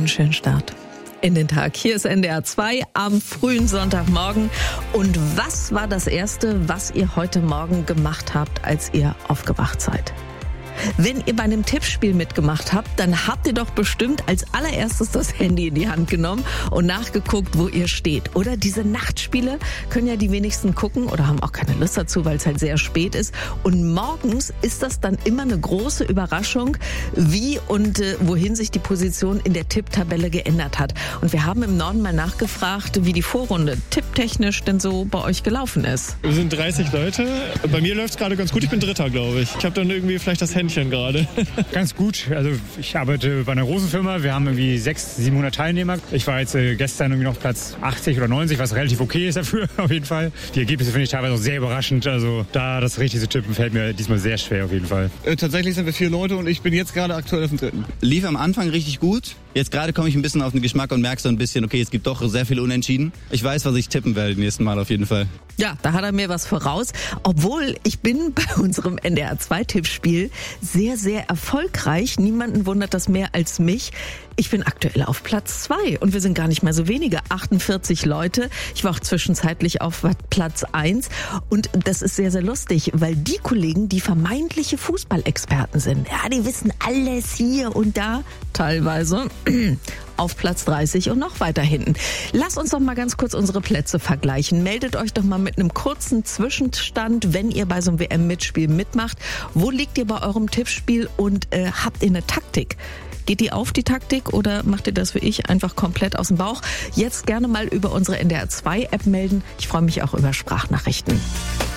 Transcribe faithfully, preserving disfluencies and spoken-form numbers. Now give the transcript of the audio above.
einen schönen Start in den Tag. Hier ist N D R zwei am frühen Sonntagmorgen. Und was war das Erste, was ihr heute Morgen gemacht habt, als ihr aufgewacht seid? Wenn ihr bei einem Tippspiel mitgemacht habt, dann habt ihr doch bestimmt als allererstes das Handy in die Hand genommen und nachgeguckt, wo ihr steht. Oder diese Nachtspiele können ja die wenigsten gucken oder haben auch keine Lust dazu, weil es halt sehr spät ist. Und morgens ist das dann immer eine große Überraschung, wie und äh, wohin sich die Position in der Tipptabelle geändert hat. Und wir haben im Norden mal nachgefragt, wie die Vorrunde tipptechnisch denn so bei euch gelaufen ist. Wir sind dreißig Leute. Bei mir läuft es gerade ganz gut. Ich bin Dritter, glaube ich. Ich habe dann irgendwie vielleicht das Handy gerade. Ganz gut. Also ich arbeite bei einer großen Firma. Wir haben irgendwie sechshundert, siebenhundert Teilnehmer. Ich war jetzt äh, gestern irgendwie noch Platz achtzig oder neunzig, was relativ okay ist dafür, auf jeden Fall. Die Ergebnisse finde ich teilweise auch sehr überraschend. Also da das richtig zu tippen, fällt mir diesmal sehr schwer auf jeden Fall. Äh, tatsächlich sind wir vier Leute und ich bin jetzt gerade aktuell auf dem dritten. Lief am Anfang richtig gut. Jetzt gerade komme ich ein bisschen auf den Geschmack und merke so ein bisschen, okay, es gibt doch sehr viele Unentschieden. Ich weiß, was ich tippen werde nächsten Mal auf jeden Fall. Ja, da hat er mir was voraus. Obwohl, ich bin bei unserem N D R zwei Tippspiel sehr, sehr erfolgreich. Niemanden wundert das mehr als mich. Ich bin aktuell auf Platz zwei und wir sind gar nicht mehr so wenige, achtundvierzig Leute. Ich war auch zwischenzeitlich auf Platz eins und das ist sehr, sehr lustig, weil die Kollegen, die vermeintliche Fußballexperten sind, ja, die wissen alles hier und da, teilweise auf Platz dreißig und noch weiter hinten. Lasst uns doch mal ganz kurz unsere Plätze vergleichen. Meldet euch doch mal mit einem kurzen Zwischenstand, wenn ihr bei so einem W M-Mitspiel mitmacht. Wo liegt ihr bei eurem Tippspiel und äh, habt ihr eine Taktik? Geht die auf, die Taktik, oder macht ihr das wie ich einfach komplett aus dem Bauch? Jetzt gerne mal über unsere N D R zwei App melden. Ich freue mich auch über Sprachnachrichten.